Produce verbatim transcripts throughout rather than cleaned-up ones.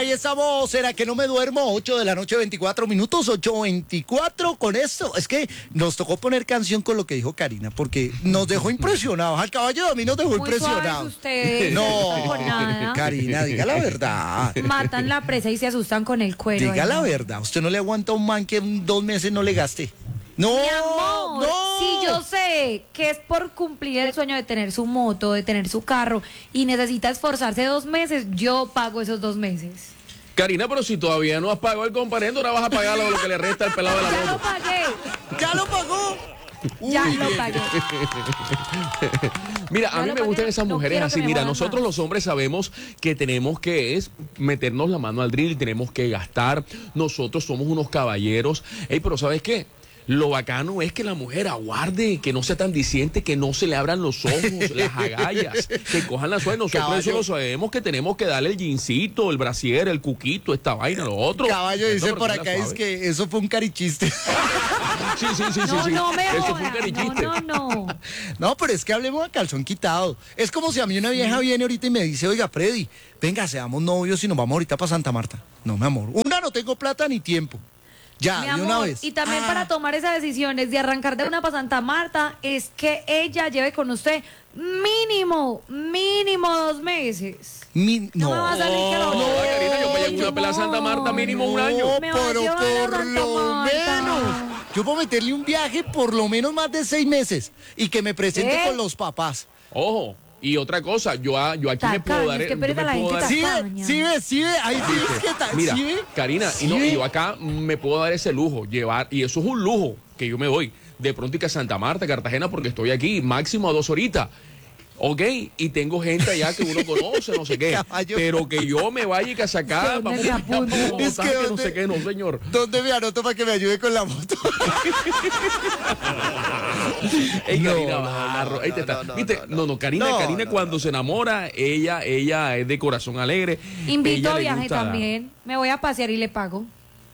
Ahí estamos, ¿será que no me duermo? ocho de la noche, veinticuatro minutos, ocho veinticuatro con esto. Es que nos tocó poner canción con lo que dijo Karina, porque nos dejó impresionados. Al caballo a mí nos dejó Muy impresionados. ustedes, No, no por nada. Karina, diga la verdad. Matan la presa y se asustan con el cuero. Diga ahí, la ¿no? verdad, usted no le aguanta a un man que en dos meses no le gaste. No, Mi amor, no. si yo sé que es por cumplir el sueño de tener su moto, de tener su carro y necesita esforzarse dos meses, yo pago esos dos meses. Karina, pero si todavía no has pagado el comparendo, ahora vas a pagar lo, lo que le resta al pelado de la Ya lo moto. pagué, Ya lo pagó. ya Uy, lo bien. pagué. Mira, Ya a mí lo me pagué, gustan esas no mujeres quiero que así. me Mira, jodan nosotros más. los hombres sabemos que tenemos que es meternos la mano al drill, tenemos que gastar. Nosotros somos unos caballeros. Ey, pero ¿sabes qué? Lo bacano es que la mujer aguarde, que no sea tan diciente, que no se le abran los ojos, las agallas, que cojan la suerte. Nosotros Caballo. eso lo sabemos, que tenemos que darle el jeansito, el brasier, el cuquito, esta vaina, lo otro. Caballo Esto, dice pero por que la acá, es suave. que eso fue un carichiste. Sí, sí, sí, sí, No, sí. no me Eso fue un jodan, carichiste. no, no, no. No, pero es que hablemos a calzón quitado. Es como si a mí una vieja viene ahorita y me dice, oiga, Freddy, venga, seamos novios y nos vamos ahorita para Santa Marta. No, mi amor. Una, no tengo plata ni tiempo. Ya, Mi de amor, una vez. y también Ah, para tomar esas decisiones de arrancar de una para Santa Marta es que ella lleve con usted mínimo, mínimo dos meses. mi- No, no, me va a salir que lo No, Ay, Karina, yo me llevo una pelada a Santa Marta mínimo un año. No, Me va a pero llevar a por Santa lo Marta. menos. Yo puedo meterle un viaje por lo menos más de seis meses y que me presente ¿Eh? con los papás. Ojo, y otra cosa, yo, a- yo aquí me puedo Tacaños, dar... que yo pereza me la puedo gente dar- ¿Sí ve? Tacaña. ¿Sí ve? ¿Sí ve? Ahí sí ves que tal. Mira, ¿Sí ve? Karina, y, no, ¿Sí y ve? yo acá me puedo dar ese lujo, llevar, y eso es un lujo que yo me doy, de pronto y que a Santa Marta, Cartagena, porque estoy aquí, máximo a dos horitas. Ok, y tengo gente allá que uno conoce, no sé qué, Caballo. pero que yo me vaya y que a sacar, ¿Dónde vamos me allá, apunto? vamos a Es Bogotá, que que no dónde- sé qué, no señor. ¿Dónde me anoto para que me ayude con la moto? Ey, No, Karina no, Barro, no, ahí te está. no, no, ¿Viste? no, no. No, no, Karina, No, Karina no, cuando se enamora, ella, ella es de corazón alegre. Invito Ella a le viaje gusta dar. también. Me voy a pasear y le pago.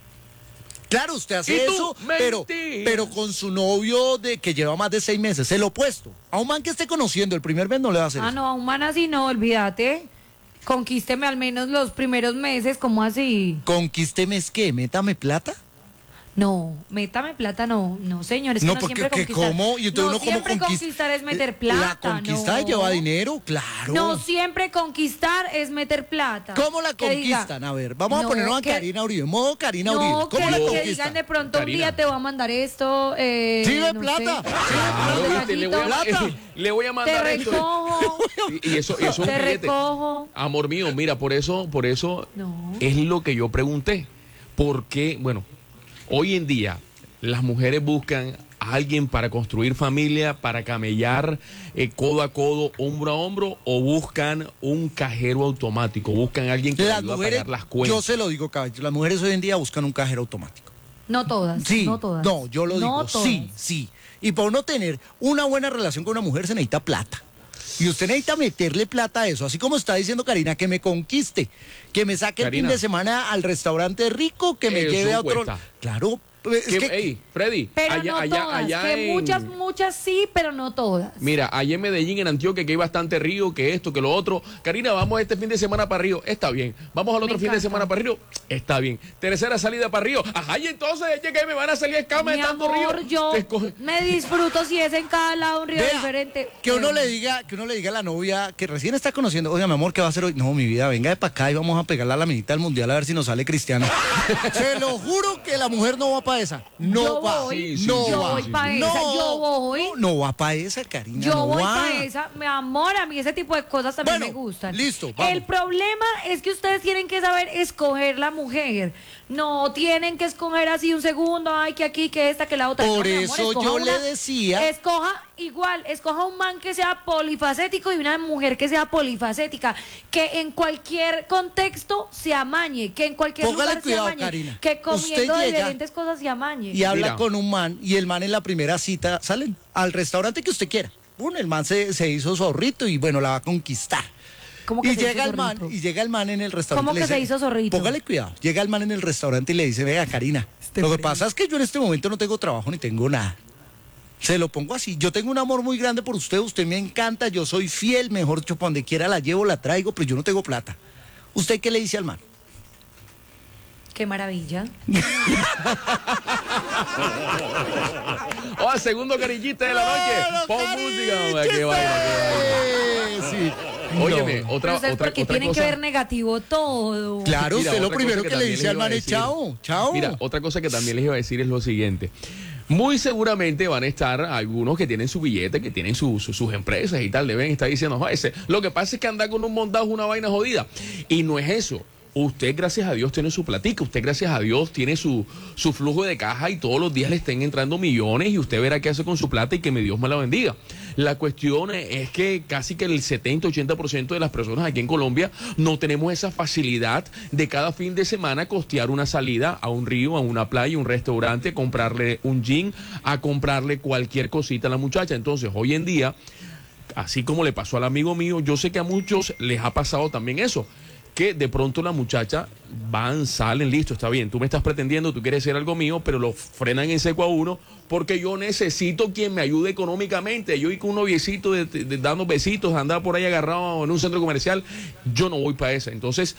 Claro, usted hace ¿Y tú? eso, pero, Mentira. pero con su novio de que lleva más de seis meses, el opuesto. A un man que esté conociendo el primer mes no le va a hacer Ah, eso. no, a un man así no, olvídate. Conquísteme al menos los primeros meses, ¿cómo así? Conquísteme es que, métame plata. No, métame plata, no, no, señores. No, no porque siempre que conquistar. cómo, y entonces no uno como siempre conquista. conquistar es meter plata. La conquista no. lleva dinero, claro. No siempre conquistar es meter plata. ¿Cómo la Que diga- conquistan? A ver, vamos No, a ponernos a que- Karina Uribe, modo Karina No, Uribe. que, ¿Cómo la que conquistan? digan de pronto un Karina. día te voy a mandar esto. Eh, Sí, de no plata. sé, Sí, Claro, un ¿viste? Le voy a, detallito, Plata. le voy a Te mandar esto. recojo. Y, y eso, y eso es Te un billete. recojo. Amor mío, mira, por eso, por eso No. es lo que yo pregunté. Porque, bueno, hoy en día las mujeres buscan a alguien para construir familia, para camellar eh, codo a codo, hombro a hombro, o buscan un cajero automático, buscan a alguien que les Las ayude a mujeres, pagar las cuentas. yo se lo digo, caballo, las mujeres hoy en día buscan un cajero automático. No todas. Sí, no todas. no, yo lo No digo, todas. sí, sí. Y para uno tener una buena relación con una mujer se necesita plata. Y usted necesita meterle plata a eso, así como está diciendo Karina, que me conquiste, que me saque el fin Karina. de semana al restaurante rico, que me Eso lleve a otro... cuesta. Claro, es Que- que... ey, Freddy, Pero allá, no allá, todas. allá que en- muchas, muchas sí, pero no todas. Mira, allá en Medellín, en Antioquia, que hay bastante río, que esto, que lo otro. Karina, vamos este fin de semana para Río, está bien. Vamos al Me otro fin de encanta. semana para Río, está bien. Tercera salida para Río. Ajá, y entonces, es que me van a salir escamas Mi de tanto amor, río. yo Se escoge- me disfruto si es en cada lado un río Vea, diferente. que uno Bueno. le diga, que uno le diga a la novia que recién está conociendo, oiga, mi amor, ¿qué va a hacer hoy? No, mi vida, venga de para acá y vamos a pegarle a la minita del mundial a ver si nos sale cristiano. Se lo juro que la mujer no va para esa. No Yo va. voy, Sí, sí, no yo va. voy pa' no, esa, yo voy. No, no va para esa, Karina. Yo no voy va. para esa, mi amor, a mí ese tipo de cosas también Bueno, me gustan. listo, vamos. El problema es que ustedes tienen que saber escoger la mujer. No tienen que escoger así un segundo, ay, que aquí, que esta, que la otra. Por No, mi amor, eso escoja yo una- le decía- Escoja igual, escoja un man que sea polifacético y una mujer que sea polifacética. Que en cualquier contexto se amañe, que en cualquier Póngale lugar cuidado, se amañe. Karina. Que Usted comiendo llega diferentes cosas se amañe. Y habla Mira. con un man y el man en la primera cita salen al restaurante que usted quiera. Bueno, el man se, se hizo zorrito y bueno, la va a conquistar. ¿Cómo que Y se llega hizo el man, zorrito? y llega el man en el restaurante. ¿Cómo y le que se dice, hizo zorrito? Póngale cuidado. Llega el man en el restaurante y le dice, vea, Karina, lo que pasa es que yo en este momento no tengo trabajo ni tengo nada. Se lo pongo así. Yo tengo un amor muy grande por usted, usted me encanta, yo soy fiel, mejor dicho, para donde quiera la llevo, la traigo, pero yo no tengo plata. ¿Usted qué le dice al man? Qué maravilla. Oh, segundo carillita de la noche. Pon música, hombre, qué vaina, qué vaina. Sí. Óyeme, No. otra, Pero otra, porque otra tienen cosa. que ver negativo todo. Claro, Mira, usted lo otra primero cosa que, le también dice les al iba a man es decir. chao, chao. Mira, otra cosa que también les iba a decir es lo siguiente. Muy seguramente van a estar algunos que tienen su billete, que tienen su- su- sus empresas y tal, deben estar diciendo, "Joder, ese- lo que pasa es que anda con un montado es una vaina jodida". Y no es eso. Usted, gracias a Dios, tiene su platica. Usted, gracias a Dios, tiene su, su flujo de caja y todos los días le estén entrando millones y usted verá qué hace con su plata y que mi Dios me la bendiga. La cuestión es que casi que el setenta, ochenta por ciento de las personas aquí en Colombia no tenemos esa facilidad de cada fin de semana costear una salida a un río, a una playa, a un restaurante, comprarle un gin, a comprarle cualquier cosita a la muchacha. Entonces, hoy en día, así como le pasó al amigo mío, yo sé que a muchos les ha pasado también eso, que de pronto la muchacha van, salen, listo, está bien, tú me estás pretendiendo, tú quieres ser algo mío, pero lo frenan en seco a uno porque yo necesito quien me ayude económicamente. Yo y con un noviecito de, de- de- dando besitos, andar por ahí agarrado en un centro comercial, yo no voy para esa. Entonces,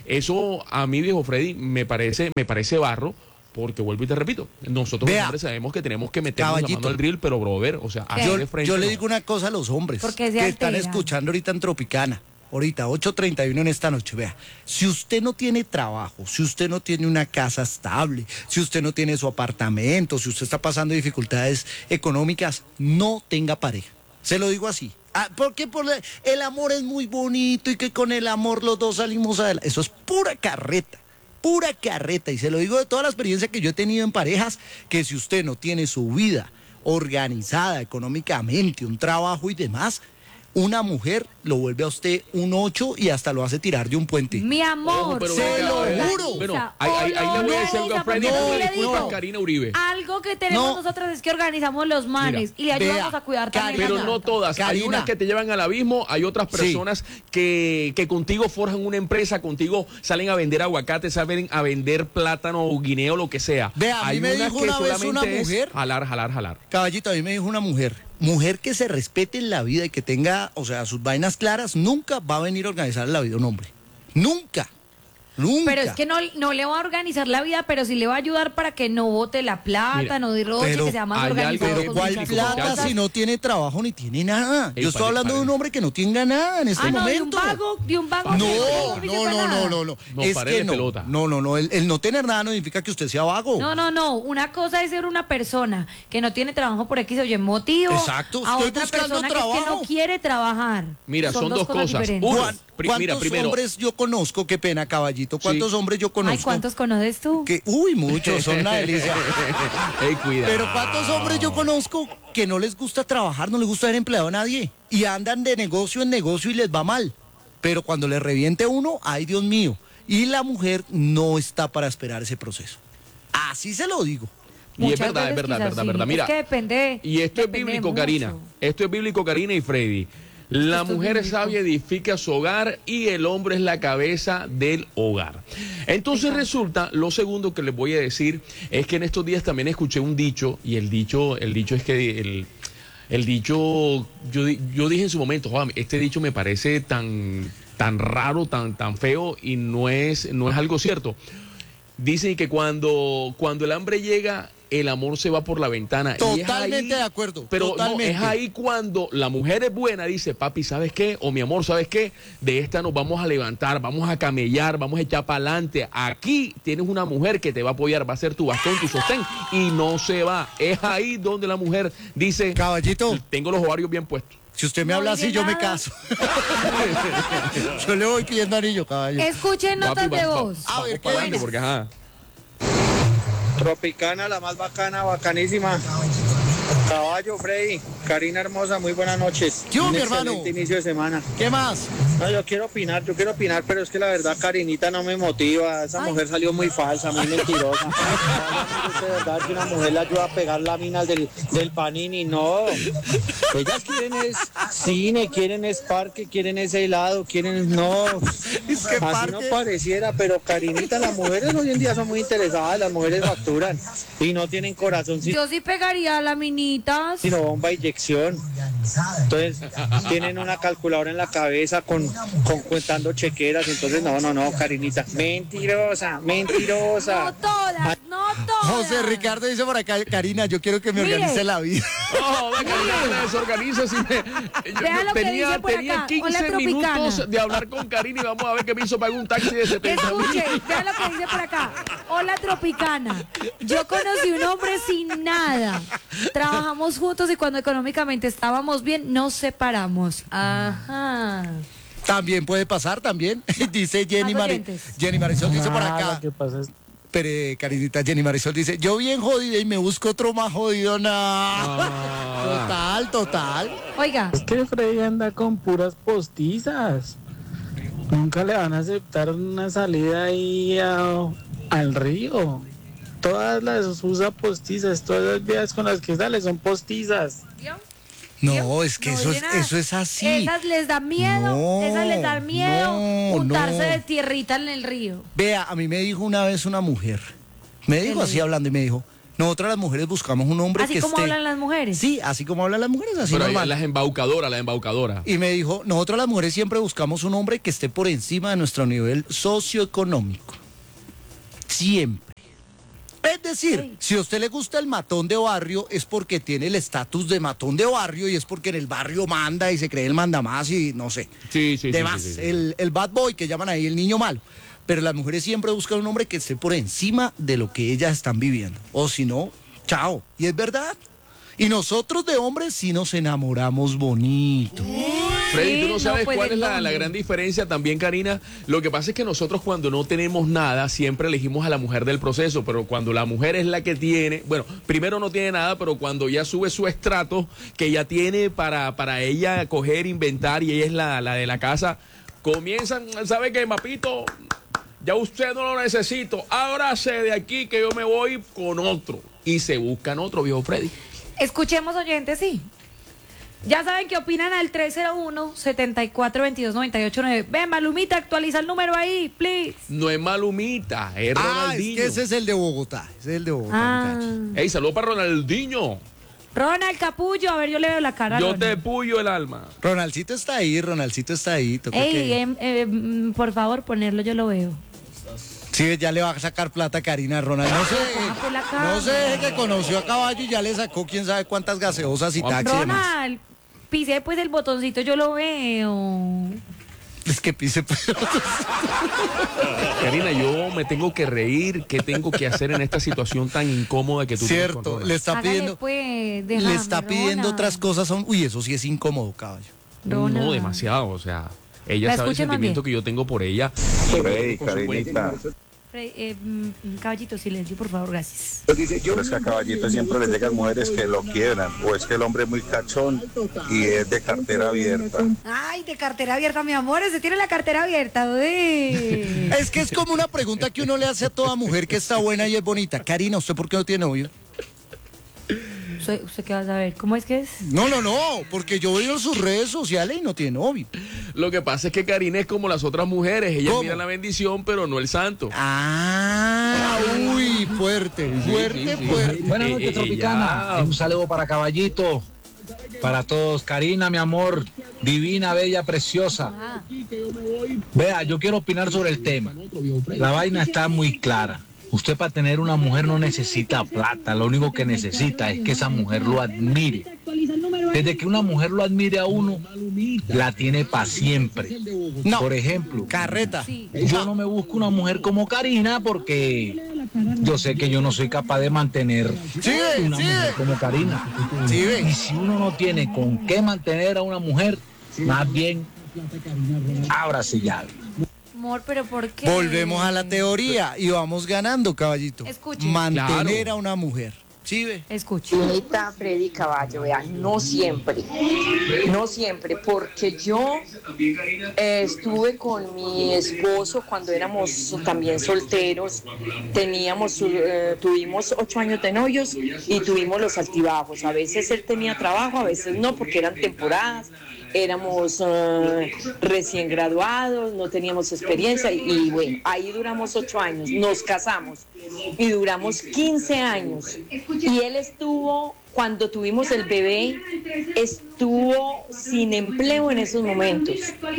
eso a mí, viejo Freddy, me parece, me parece barro. Porque vuelvo y te repito, nosotros Vea, los hombres sabemos que tenemos que meternos la caballito. mano al drill, pero brother, o sea, así Yo, de frente yo le no. digo una cosa a los hombres Porque se que están alteran. escuchando ahorita en Tropicana. Ahorita, ocho treinta y uno en esta noche, vea, si usted no tiene trabajo, si usted no tiene una casa estable, si usted no tiene su apartamento, si usted está pasando dificultades económicas, no tenga pareja. Se lo digo así. Ah, porque por la- el amor es muy bonito y que con el amor los dos salimos adelante. Eso es pura carreta. Pura carreta, y se lo digo de toda la experiencia que yo he tenido en parejas, que si usted no tiene su vida organizada económicamente, un trabajo y demás, una mujer lo vuelve a usted un ocho y hasta lo hace tirar de un puente. Mi amor, Ojo, pero se venga, lo eh, juro. Bueno, ahí, ahí- ahí le voy a decir algo a Freddy, No, tú le le disculpas digo. Karina Uribe. Algo que tenemos No. nosotras es que organizamos los manes Mira, y le ayudamos vea, a cuidar también Karina, Pero la no plata. todas. Hay Karina. unas que te llevan al abismo, hay otras Sí. personas que, que contigo forjan una empresa, contigo salen a vender aguacate, salen a vender plátano o guineo, lo que sea. Vea, a mí hay me unas dijo que una vez solamente una es mujer- jalar, jalar, jalar. Caballito, a mí me dijo una mujer, mujer que se respete en la vida y que tenga, o sea, sus vainas claras, nunca va a venir a organizar la vida a un hombre. Nunca. Nunca. Pero es que no, no le va a organizar la vida, pero sí le va a ayudar para que no bote la plata, Mira, no derroche, pero que sea más hay algo organizado. que- Pero con ¿cuál muchas plata cosas. si no tiene trabajo ni tiene nada? Ey, Yo estoy pare, hablando de pare. un hombre que no tenga nada en este Ah, no, de un momento. vago, de un vago. No, que no, sirve no, para no, nada. no, no. No, Es pare que de no. pelota. No, no, no. El, el no tener nada no significa que usted sea vago. No, no, no. Una cosa es ser una persona que no tiene trabajo por X o Y motivo. Exacto, A estoy otra buscando persona que, es que trabajo. no quiere trabajar. Mira, son dos cosas. diferentes. Uno, ¿Cuán- pri- ¿Cuántos mira, primero- hombres yo conozco? Qué pena, caballito. ¿Cuántos Sí. hombres yo conozco? Ay, ¿cuántos conoces tú? Que, uy, muchos, son una delicia. Ey, cuidado. Pero ¿cuántos hombres yo conozco que no les gusta trabajar, no les gusta ser empleado a nadie? Y andan de negocio en negocio y les va mal. Pero cuando les reviente uno, ay Dios mío. Y la mujer no está para esperar ese proceso. Así se lo digo. Y es Muchas verdad, es veces verdad, quizás verdad, sí. verdad. Es Mira, que depende. y esto es depende bíblico, mucho. Karina. Esto es bíblico, Karina y Freddy. La Esto es mujer bíblico. sabia edifica su hogar y el hombre es la cabeza del hogar. Entonces Exacto. resulta, lo segundo que les voy a decir es que en estos días también escuché un dicho, y el dicho, el dicho es que el, el dicho, yo, di- yo dije en su momento, "Joder, este dicho me parece tan, tan raro, tan, tan feo, y no es, no es algo cierto". Dicen que cuando, cuando el hambre llega, el amor se va por la ventana. Y es Totalmente ahí- de acuerdo, Pero no, totalmente. es ahí cuando la mujer es buena, dice, papi, ¿sabes qué? O mi amor, ¿sabes qué? De esta nos vamos a levantar, vamos a camellar, vamos a echar para adelante. Aquí tienes una mujer que te va a apoyar, va a ser tu bastón, tu sostén, y no se va. Es ahí donde la mujer dice, Caballito, tengo los ovarios bien puestos. si usted me No habla dice así, yo me nada. caso. Yo le voy pidiendo anillo, caballo. Escuchen notas Papi, de va- va- voz. A ver, vamos para ¿qué adelante, dice? porque ajá. Tropicana, la más bacana, bacanísima. Caballo, Freddy, Karina hermosa, muy buenas noches. ¿Qué hubo, Un mi hermano? excelente inicio de semana. ¿Qué más? No, yo quiero opinar, yo quiero opinar, pero es que la verdad Karinita no me motiva. Esa Ay. mujer salió muy falsa, muy mentirosa. No, es de verdad que una mujer le ayuda a pegar la mina del, del panini, no. Ellas quieren es cine, quieren es parque, quieren ese helado, quieren no. Es que Así parque. no pareciera, pero Karinita, las mujeres hoy en día son muy interesadas, las mujeres facturan y no tienen corazoncito. Yo sí pegaría a la minita. Carinitas. Sino bomba inyección. Entonces tienen una calculadora en la cabeza con, con contando chequeras. Entonces no, no, no, Karinita. Mentirosa, mentirosa. No todas, no todas. José Ricardo dice por acá, Karina, yo quiero que me Mire. organice la vida. No, venga, ya me desorganizo. Si me, yo, Vea lo que tenía dice por tenía acá. quince Hola, Tropicana. minutos de hablar con Karina y vamos a ver qué me hizo pagar un taxi de setenta mil. Escuche, vean lo que dice por acá. Hola, Tropicana. Yo conocí un hombre sin nada. Trabajamos juntos y cuando económicamente estábamos bien, nos separamos. Ajá. También puede pasar, también. Dice Jenny, Más Mari- oyentes. Jenny Marisol, dice por Ah, acá. lo que pasa es Pero, eh, Karinita, Jenny Marisol dice, yo bien jodida y me busco otro más jodido, nada. Total, total. Oiga, Es que Freddy anda con puras postizas. Nunca le van a aceptar una salida ahí a- al río. Todas las usa postizas, todas las vías con las que sale son postizas. No, es que no eso, es, dice nada. eso es así. Esas les da miedo, No, esas les da miedo no, untarse no. de tierrita en el río. Vea, a mí me dijo una vez una mujer, me dijo le así dijo? hablando y me dijo, nosotras las mujeres buscamos un hombre Así que como esté... hablan las mujeres. Sí, así como hablan las mujeres, así Pero ahí normal. las embaucadoras, las embaucadoras. Y me dijo, nosotras las mujeres siempre buscamos un hombre que esté por encima de nuestro nivel socioeconómico. Siempre. Es decir, Sí. si a usted le gusta el matón de barrio, es porque tiene el estatus de matón de barrio y es porque en el barrio manda y se cree el mandamás y no sé. Sí, sí, sí, Demás, sí, sí, sí. El, el bad boy que llaman ahí el niño malo. Pero las mujeres siempre buscan un hombre que esté por encima de lo que ellas están viviendo. O si no, chao. Y es verdad. Y nosotros de hombres sí nos enamoramos bonito. Freddy, tú no Sí, sabes no, pues, cuál ¿de es la, dónde? la gran diferencia también, Karina. Lo que pasa es que nosotros cuando no tenemos nada, siempre elegimos a la mujer del proceso, pero cuando la mujer es la que tiene, bueno, primero no tiene nada, pero cuando ya sube su estrato, que ya tiene para, para ella coger, inventar, y ella es la, la de la casa, comienzan, ¿sabe qué, Mapito? Ya usted no lo necesito, ábrase de aquí que yo me voy con otro. Y se buscan otro, viejo Freddy. Escuchemos, oyentes, sí. Ya saben qué opinan al tres cero uno, siete cuatro dos dos, nueve ocho nueve. Ven, Malumita, actualiza el número ahí, please. No es Malumita, es Ah, es Ronaldinho. que ese es el de Bogotá. Ese es el de Bogotá, Ah. muchachos. Ey, saludos para Ronaldinho. Ronald Capullo, a ver, yo le veo la cara. a Yo Ronald. te puyo el alma. Ronaldcito está ahí, Ronaldcito está ahí. toca Ey, que- em, em, por favor, ponerlo, yo lo veo. Sí, ya le va a sacar plata a Karina Ronald. No sé, Ah, pues la cara. no sé, que conoció a Caballo y ya le sacó quién sabe cuántas gaseosas y taxi y demás. Ronald, pise pues el botoncito, yo lo veo. Es que pise. pues. Karina, yo me tengo que reír. ¿Qué tengo que hacer en esta situación tan incómoda que tú tienes con Cierto, Ronald? le está Hágale, pidiendo, pues, le déjame, está pidiendo Ronald. otras cosas. Son, uy, eso sí es incómodo, Caballo. Ronald. No, demasiado, o sea, ella La sabe el escuchen más sentimiento bien. que yo tengo por ella. Freddy, Con su buen- Karinita. Fre- eh, mm, caballito, silencio, por favor, gracias. Pero es que a Caballito siempre le llegan mujeres que lo quiebran, o es que el hombre es muy cachón y es de cartera abierta. Ay, de cartera abierta, mi amor, se tiene la cartera abierta, uy. Es que es como una pregunta que uno le hace a toda mujer que está buena y es bonita. Karina, ¿usted por qué no tiene novio? ¿Usted, usted qué va a saber? ¿Cómo es que es? No, no, no, porque yo veo en sus redes sociales y no tiene novio. Lo que pasa es que Karina es como las otras mujeres. Ella ¿Cómo? mira la bendición, pero no el santo. Ah, uy, fuerte, fuerte, sí, sí. fuerte. Buenas Eh, noches, eh, Tropicana. ya. Un saludo para Caballito, para todos. Karina, mi amor, divina, bella, preciosa. Ah, Vea, yo quiero opinar sobre el tema. La vaina está muy clara. Usted para tener una mujer no necesita plata, lo único que necesita es que esa mujer lo admire. Desde que una mujer lo admire a uno, la tiene para siempre. No. Por ejemplo, Carreta. sí. yo no me busco una mujer como Karina porque yo sé que yo no soy capaz de mantener Sigue, una sigue. mujer como Karina. Sí, ve. Y si uno no tiene con qué mantener a una mujer, más bien ábrase llave. Amor, pero ¿por qué? Volvemos a la teoría y vamos ganando, caballito. Escuche. Mantener Claro. a una mujer. Sí, ve. Escuche. Señorita Freddy Caballo, vean, no siempre, no siempre, porque yo eh, estuve con mi esposo cuando éramos también solteros, teníamos, eh, tuvimos ocho años de novios y tuvimos los altibajos, a veces él tenía trabajo, a veces no, porque eran temporadas, éramos eh, recién graduados, no teníamos experiencia y, y bueno, ahí duramos ocho años, nos casamos y duramos quince años y él estuvo cuando tuvimos el bebé, estuvo sin empleo en esos momentos.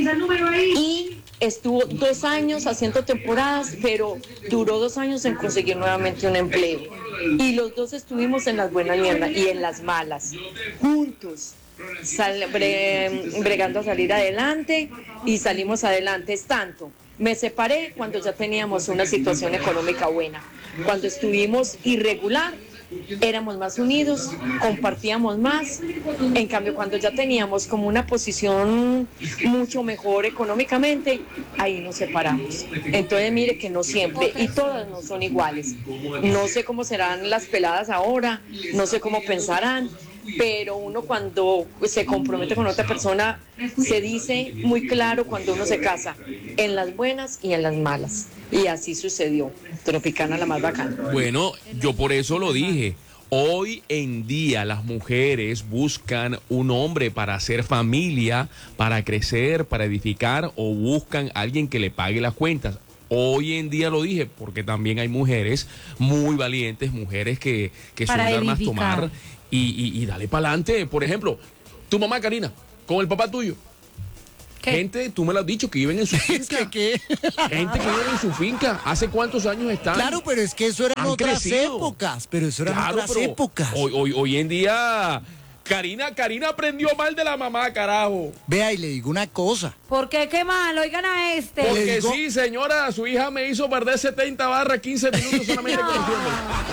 Y estuvo dos años haciendo temporadas, pero duró dos años en conseguir nuevamente un empleo. Y los dos estuvimos en las buenas y en las malas, juntos, sal, bre, bregando a salir adelante, y salimos adelante. Es tanto, me separé cuando ya teníamos una situación económica buena. Cuando estuvimos irregular, éramos más unidos, compartíamos más. En cambio, cuando ya teníamos como una posición mucho mejor económicamente, ahí nos separamos. Entonces, mire que no siempre, y todas no son iguales. No sé cómo serán las peladas ahora, no sé cómo pensarán, pero uno cuando se compromete con otra persona, se dice muy claro cuando uno se casa, en las buenas y en las malas. Y así sucedió. Tropicana la más bacana. Bueno, yo por eso lo dije. Hoy en día las mujeres buscan un hombre para hacer familia, para crecer, para edificar, o buscan a alguien que le pague las cuentas. Hoy en día lo dije porque también hay mujeres muy valientes, mujeres que, que son de armas tomar y, y, y dale para adelante. Por ejemplo, tu mamá Karina, con el papá tuyo. ¿Qué? Gente, tú me lo has dicho, que viven en su finca. ¿Qué? Gente que vive en su finca. ¿Hace cuántos años están? Claro, pero es que eso eran Han otras crecido. épocas. Pero eso eran Claro, otras pero épocas. Hoy, hoy, hoy en día, Karina, Karina aprendió mal de la mamá, carajo. Vea, y le digo una cosa. ¿Por qué? ¿Qué mal? Oigan a este. Porque digo- sí, señora, su hija me hizo perder setenta barras, quince minutos solamente conociendo.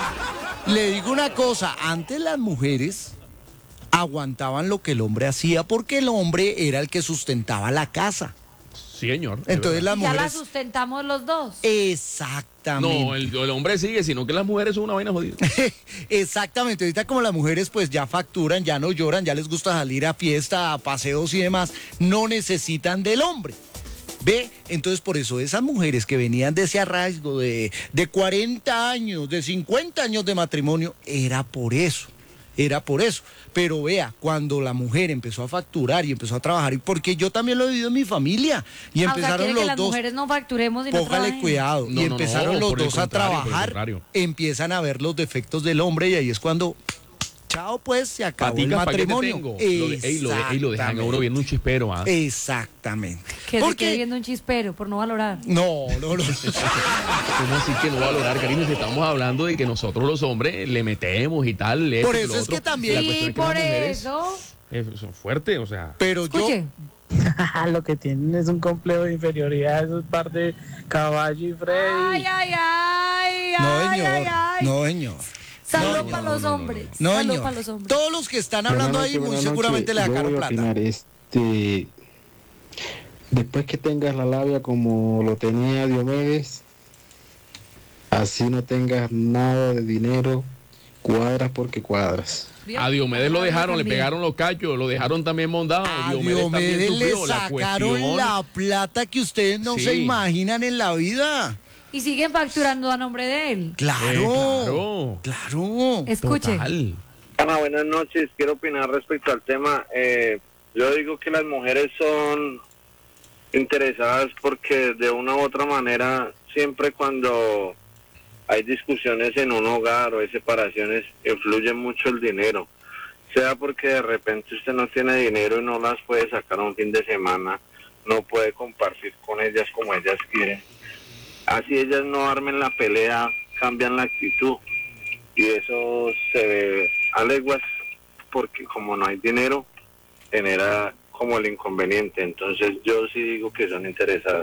Le digo una cosa. Antes las mujeres aguantaban lo que el hombre hacía porque el hombre era el que sustentaba la casa. Sí, señor. Entonces las Ya la mujeres... sustentamos los dos. Exactamente. No, el, el hombre sigue, sino que las mujeres son una vaina jodida. Exactamente, ahorita como las mujeres pues ya facturan, ya no lloran, ya les gusta salir a fiesta, a paseos y demás, no necesitan del hombre. ¿Ve? Entonces por eso esas mujeres que venían de ese arraigo de, de cuarenta años, de cincuenta años de matrimonio, era por eso, era por eso. Pero vea, cuando la mujer empezó a facturar y empezó a trabajar, y porque yo también lo he vivido en mi familia, y Ah, o sea, empezaron quiere que los las dos... mujeres no facturemos y no Póngale trabajen. cuidado. No, y no, empezaron no, los por el dos a contrario, por el trabajar, contrario. empiezan a ver los defectos del hombre y ahí es cuando, chao pues, se acabó Paticas, el ¿pa' qué te matrimonio. tengo? Lo, de- ey, lo, de- ey, lo dejan a uno viendo un chispero, ¿ah? Exactamente. Que se Porque- quede viendo un chispero por no valorar. No, no, no. ¿Cómo así que no valorar, Karina? Si estamos hablando de que nosotros los hombres le metemos y tal. esto Por y eso lo es otro. que también- La Sí, cuestión es que las por mujeres, eso. eh, son fuertes, o sea. Pero yo, Escuche. Lo que tienen es un complejo de inferioridad, esos par de Caballo y Freddy. Ay, ay, ay. no, ay, señor, ay, ay. no, señor. Saludos No, para no, los no, no, hombres. No, Saludos señor. para los hombres. Todos los que están hablando Buenas ahí noches, muy buenas seguramente le noches. Yo sacaron voy a plata. opinar, este, después que tengas la labia como lo tenía Diomedes, así no tengas nada de dinero, cuadras porque cuadras. A Diomedes lo dejaron, le pegaron los cachos, lo dejaron también mondado. A Diomedes también Diomedes le sufrió. La sacaron cuestión- la plata que ustedes no Sí. se imaginan en la vida. Y siguen facturando a nombre de él. Claro, Eh, claro. claro. Escuche. Total. Ana, buenas noches. Quiero opinar respecto al tema. Eh, yo digo que las mujeres son interesadas porque de una u otra manera, siempre cuando hay discusiones en un hogar o hay separaciones, influye mucho el dinero. Sea porque de repente usted no tiene dinero y no las puede sacar un fin de semana, no puede compartir con ellas como ellas quieren. Así ellas no armen la pelea, cambian la actitud. Y eso se ve a leguas porque como no hay dinero, genera como el inconveniente. Entonces yo sí digo que son interesadas.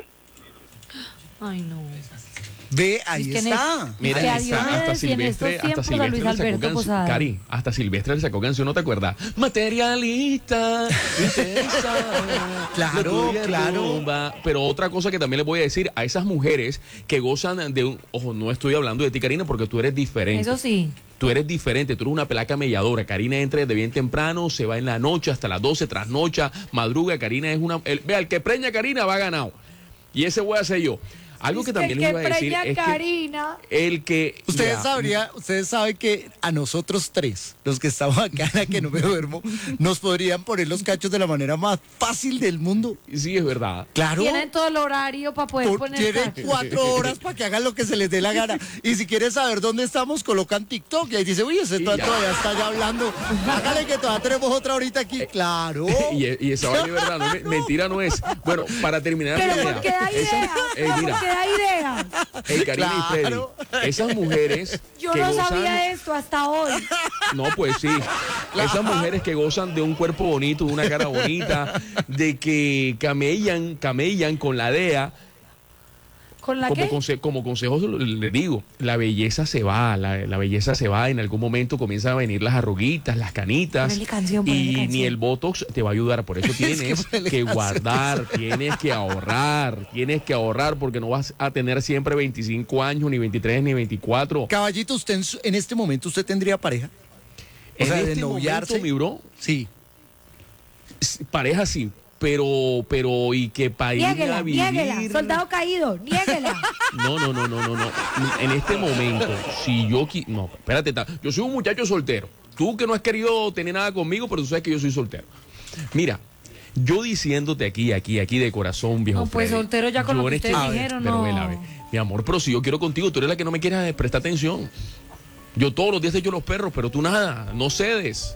Ay, no. Ve, ahí Es que en está. el- Mira, que a hasta, Diomedes hasta y en Silvestre, estos hasta tiempos a Silvestre Luis le sacó Alberto canción. Posada. Cari, hasta Silvestre le sacó canción, ¿no te acuerdas? Materialista, intensa. Claro, lo tuyo es claro. rumba. Pero otra cosa que también les voy a decir a esas mujeres que gozan de un... Ojo, no estoy hablando de ti, Karina, porque tú eres diferente. Eso sí. Tú eres diferente, tú eres una pelaca melladora. Karina entra desde bien temprano, se va en la noche hasta las doce, trasnocha, madruga. Karina es una... El, vea, el que preña a Karina va ganado. Y ese voy a ser yo. Algo que Es también el les que iba a decir preña es que Karina. el que... Ustedes vea, sabría, ustedes saben que a nosotros tres, los que estamos acá, en la que no me duermo, nos podrían poner los cachos de la manera más fácil del mundo. Sí, es verdad. Claro. Tienen todo el horario para poder Por- poner tienen cachos. cuatro horas para que hagan lo que se les dé la gana. Y si quieren saber dónde estamos, colocan TikTok y ahí dice, uy, ese Y todavía ya. está ya hablando. Hágale que todavía tenemos otra ahorita aquí. Claro. Y, y esa vaina es verdad, no, me- mentira no es. Bueno, para terminar Pero la idea, ¿por qué da esa- idea? eh, mira, ¿Por qué da idea? eh, Karina y Freddy, Claro. esas mujeres Yo que no gozan, sabía esto hasta hoy. no, pues sí, esas mujeres que gozan de un cuerpo bonito, de una cara bonita, de que camellan, camellan con la D E A. ¿Con la Como, qué? conse- como consejo le digo, la belleza se va, la, la belleza se va, en algún momento comienzan a venir las arruguitas, las canitas, Ponele canción, ponele y canción. ni el Botox te va a ayudar, por eso tienes que ponele que canción. guardar, tienes que ahorrar, tienes que ahorrar porque no vas a tener siempre veinticinco años, ni veintitrés, ni veinticuatro. Caballito, usted en, su- en este momento, ¿usted tendría pareja? O En sea, de este noviarse. momento, mi bro, Sí. s- pareja sí, pero, pero, y que para ir a Niéguela, vivir... niéguela. Soldado caído, niéguela. No, no, no, no, no, no. En este momento, si yo... qui- No, espérate, ta- yo soy un muchacho soltero. Tú que no has querido tener nada conmigo, pero tú sabes que yo soy soltero. Mira, yo diciéndote aquí, aquí, aquí de corazón, viejo No, pues, Freddy, soltero ya con yo lo que en ustedes A ver, dijeron, pero no. ve, la ve. Mi amor, pero si yo quiero contigo, tú eres la que no me quieres prestar atención. Yo todos los días te echo los perros, pero tú nada, no cedes.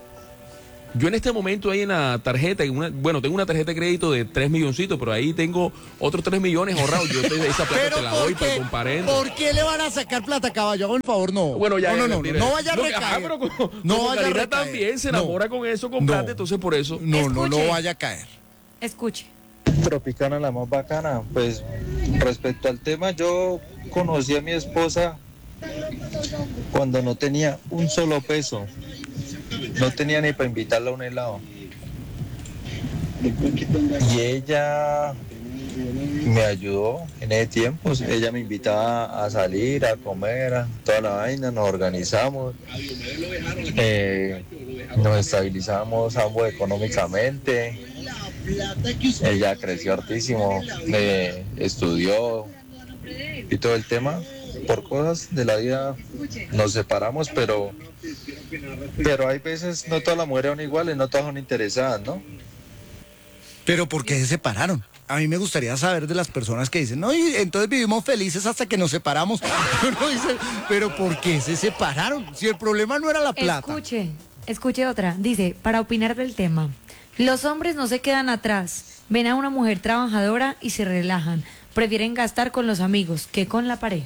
Yo en este momento ahí en la tarjeta, en una- bueno, tengo una tarjeta de crédito de tres milloncitos, pero ahí tengo otros tres millones ahorrados. Yo te, esa plata Pero te la ¿por doy para qué, el comparendo. ¿por qué le van a sacar plata, caballo? Hagan el favor, no. Bueno, ya, no, ya, no, no, mentira. no, no vaya a Lo que- recaer. ajá, pero como, no como vaya a Karina recaer. también se No. enamora con eso, con No. plata, entonces por eso. No, no, no Escuche. vaya a caer. Escuche. Tropicana la más bacana. Pues respecto al tema, yo conocí a mi esposa cuando no tenía un solo peso. No tenía ni para invitarla a un helado. Y ella me ayudó en ese tiempo. Ella me invitaba a salir, a comer, a toda la vaina. Nos organizamos, eh, nos estabilizamos ambos económicamente. Ella creció hartísimo, eh, estudió y todo el tema. Por cosas de la vida nos separamos, pero pero hay veces no todas las mujeres son iguales, no todas son interesadas, ¿no? Pero ¿por qué se separaron? A mí me gustaría saber de las personas que dicen, no, y entonces vivimos felices hasta que nos separamos. Uno dice, pero ¿por qué se separaron? Si el problema no era la plata. Escuche, escuche otra. Dice, para opinar del tema, los hombres no se quedan atrás. Ven a una mujer trabajadora y se relajan. Prefieren gastar con los amigos que con la pareja.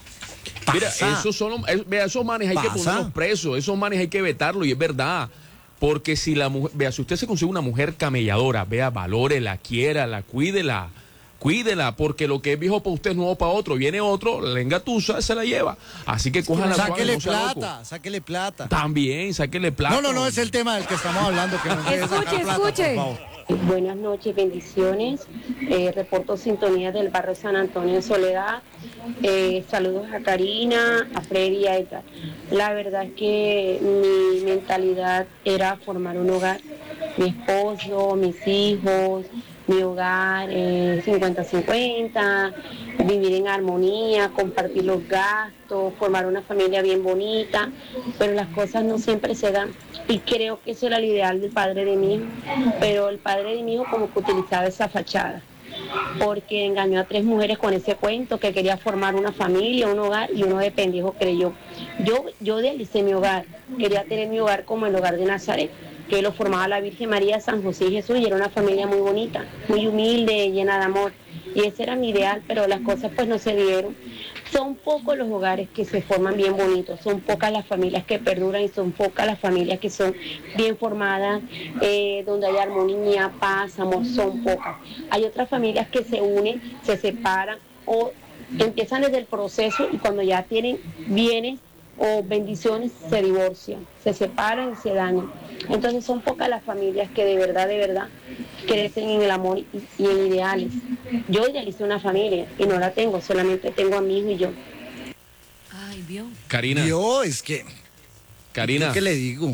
Mira, Pasa. esos son los- es- vea, esos manes hay que Pasa. ponerlos presos, esos manes hay que vetarlos, y es verdad. Porque si la mujer, vea, si usted se consigue una mujer camelladora, vea, valórela, quiérala, cuídela, cuídela, porque lo que es viejo para usted es nuevo para otro. Viene otro, la engatusa, se la lleva. Así que cojan la Sáquele no sea loco. plata, sáquele plata. También, sáquele plata. No, no, no, es el tema del que estamos hablando. Que nos deje sacar Escuche, plata, escuche. por favor. Buenas noches, bendiciones. Eh, reporto sintonía del barrio San Antonio de Soledad. Eh, saludos a Karina, a Freddy y a Edgar. La verdad es que mi mentalidad era formar un hogar. Mi esposo, mis hijos, mi hogar, eh, cincuenta cincuenta, vivir en armonía, compartir los gastos, formar una familia bien bonita, pero las cosas no siempre se dan. Y creo que eso era el ideal del padre de mi hijo, pero el padre de mi hijo como que utilizaba esa fachada, porque engañó a tres mujeres con ese cuento que quería formar una familia, un hogar, y uno de pendejo creyó. Yo, yo idealicé mi hogar, quería tener mi hogar como el hogar de Nazaret, que lo formaba la Virgen María, San José y Jesús, y era una familia muy bonita, muy humilde, llena de amor, y ese era mi ideal, pero las cosas pues no se dieron. Son pocos los hogares que se forman bien bonitos, son pocas las familias que perduran y son pocas las familias que son bien formadas, eh, donde hay armonía, paz, amor, son pocas. Hay otras familias que se unen, se separan o empiezan desde el proceso y cuando ya tienen bienes o bendiciones se divorcian, se separan y se dañan. Entonces son pocas las familias que de verdad, de verdad crecen en el amor y, y en ideales. Yo idealicé una familia y no la tengo, solamente tengo a mi hijo y yo. Ay, vio. Karina, Yo, es que, Karina, ¿qué le digo?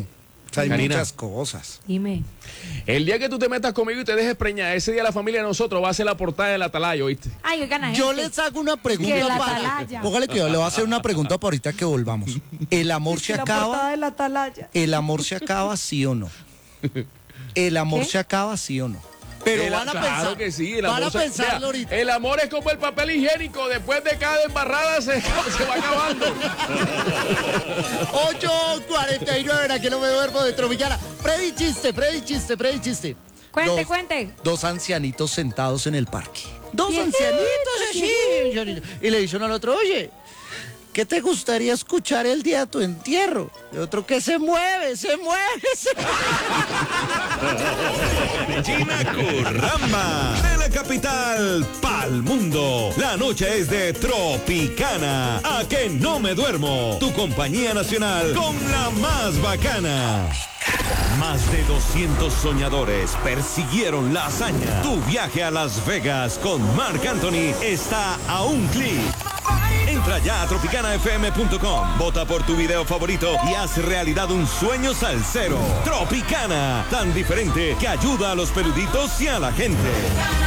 O sea, hay Karina, muchas cosas. Dime. el día que tú te metas conmigo y te dejes preñar, ese día la familia de nosotros va a ser la portada del Atalaya, ¿oíste? Ay, oigan, a Yo este. les hago una pregunta Que la para. atalaya. Póngale que yo le voy a hacer una pregunta para ahorita que volvamos. ¿El amor se La portada acaba? de la atalaya. ¿El amor se acaba, sí o no? ¿El amor ¿Qué? se acaba, sí o no? Pero El- van a claro pensar. que sí, el van amor a se- pensarlo vea, ahorita. el amor es como el papel higiénico, después de cada embarrada se, se va acabando. ocho cuarenta y nueve, aquí no me duermo de Tropicana. Freddy chiste, Freddy chiste, Freddy chiste. Cuente, Dos- cuente. Dos ancianitos sentados en el parque. Dos Viejitos, ancianitos así. Y le dicen al otro, oye, ¿qué te gustaría escuchar el día de tu entierro? El otro, que se mueve, se mueve, se Gina Curramba, de la capital pa'l mundo. La noche es de Tropicana. A que no me duermo. Tu compañía nacional con la más bacana. Más de doscientos soñadores persiguieron la hazaña. Tu viaje a Las Vegas con Marc Anthony está a un clic. Entra ya a tropicana f m punto com, vota por tu video favorito y haz realidad un sueño salsero. Tropicana, tan diferente que ayuda a los peluditos y a la gente.